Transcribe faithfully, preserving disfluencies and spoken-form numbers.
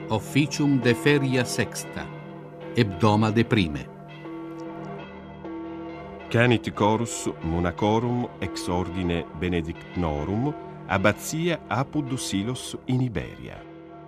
officium de feria sexta, hebdoma de prime. Canit chorus monacorum ex ordine benedictnorum, abbazia Apud Silos in Iberia.